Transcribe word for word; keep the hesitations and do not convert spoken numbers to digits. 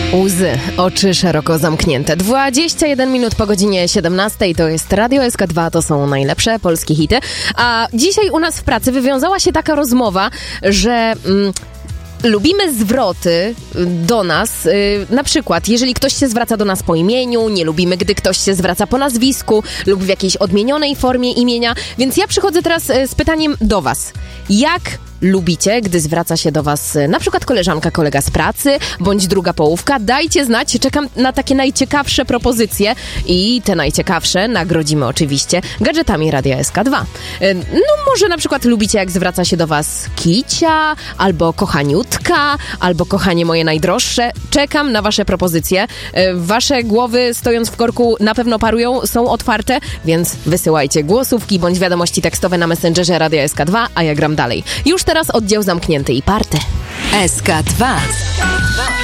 Łzy, oczy szeroko zamknięte. dwadzieścia jeden minut po godzinie siedemnastej, to jest Radio S K dwa, to są najlepsze polskie hity. A dzisiaj u nas w pracy wywiązała się taka rozmowa, że... Mm, lubimy zwroty do nas, yy, na przykład, jeżeli ktoś się zwraca do nas po imieniu, nie lubimy, gdy ktoś się zwraca po nazwisku lub w jakiejś odmienionej formie imienia, więc ja przychodzę teraz yy, z pytaniem do was. Jak lubicie, gdy zwraca się do was yy, na przykład koleżanka, kolega z pracy, bądź druga połówka? Dajcie znać, czekam na takie najciekawsze propozycje i te najciekawsze nagrodzimy oczywiście gadżetami Radia S K dwa. Yy, no może na przykład lubicie, jak zwraca się do was kicia, albo kochaniutka, albo kochanie moje najdroższe. Czekam na wasze propozycje. Wasze głowy, stojąc w korku, na pewno parują, są otwarte, więc wysyłajcie głosówki bądź wiadomości tekstowe na Messengerze Radia S K dwa, a ja gram dalej. Już teraz oddział zamknięty i party. S K dwa.